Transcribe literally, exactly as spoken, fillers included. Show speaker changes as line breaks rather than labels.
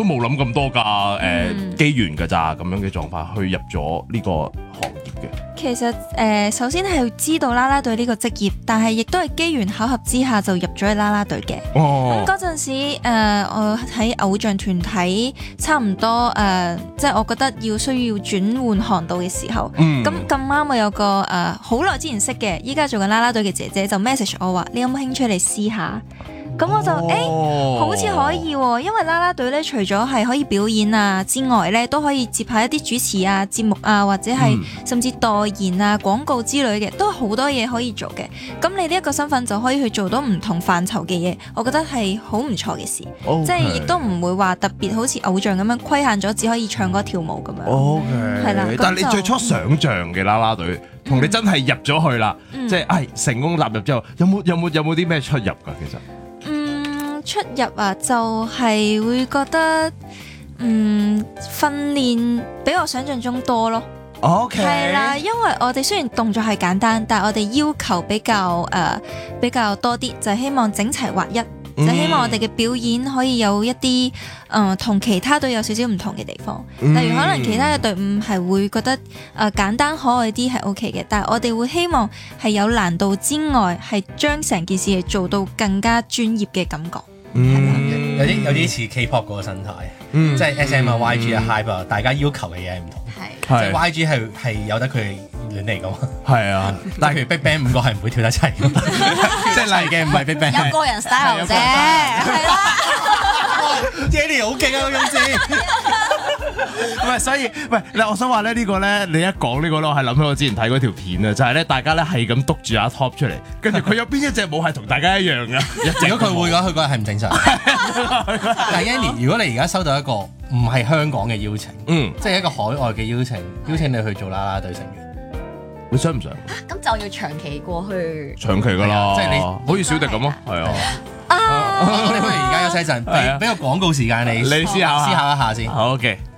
冇諗咁多㗎，誒、呃、機緣㗎咋咁樣嘅狀況去入咗呢個行業嘅。
其實誒、呃，首先係知道啦啦隊呢個職業，但係亦都係機緣巧合之下就入咗去啦啦隊嘅。
哦，
咁嗰陣時、呃，我喺偶像團體差唔多誒、呃，即係我覺得要需要轉換航道嘅時候，咁咁啱我有個誒好耐之前識嘅，依家做緊啦啦隊嘅姐姐就 message 我話：你有冇興趣嚟試下？咁我就誒、欸，好似可以喎、哦，因為啦啦隊咧，除咗係可以表演啊之外咧，都可以接下一啲主持啊、節目啊，或者係甚至代言啊、廣告之類嘅，都好多嘢可以做嘅。咁你呢一個身份就可以去做到唔同範疇嘅嘢，我覺得係好唔錯嘅事。Okay. 即係亦都唔會話特別好似偶像咁樣規限咗，只可以唱歌跳舞咁樣。
O K，係啦。但係你最初想像嘅啦啦隊，同、嗯、你真係入咗去啦，嗯、即係係成功納入之後，有冇有冇有冇啲咩出入㗎？其實？
出入啊，就係、是、會覺得，嗯，訓練比我想象中多咯。
OK，
係啦，因為我哋雖然動作係簡單，但係我哋要求比較誒、呃、比較多啲，就係、是、希望整齊劃一，嗯、就希望我哋嘅表演可以有一啲誒同其他隊有少少唔同嘅地方。嗯、例如可能其他嘅隊伍係會覺得誒、呃、簡單可愛啲係 OK 嘅，但係我哋會希望係有難度之外，係將成件事係做到更加專業嘅感覺。
嗯，有啲有啲似 K-pop 嗰個生態，嗯、即係 S M 啊、Y G 啊、Hype 啊，大家要求嘅嘢係唔同，即係 Y G 係係由得佢亂嚟㗎嘛，係啊，但係譬如 Big Bang 五個係唔會跳得齊，即係嚟嘅唔係 Big Bang，
有個人 style 啫，係啦。
Jenny 好勁啊嗰種字。
唔係，所以唔係嗱，我想話咧呢個咧，你一講呢個咧，我係諗起我之前睇嗰條片啊，就係咧大家咧係咁督住阿 Top 出嚟，跟住佢有邊一隻舞係同大家一樣嘅？
如果佢會嘅話，佢嗰日係唔正常。但係 Yanny，如果你而家收到一個唔係香港嘅邀請，嗯，即係一個海外嘅邀請，邀請你去做啦啦隊成員，你想唔想？
咁就要長期過去，
長期㗎啦，
即係你
好似小迪咁咯，係啊。
我哋不如而家休息一陣，俾俾個廣告時間你，
你思考
思考一下先。
好嘅。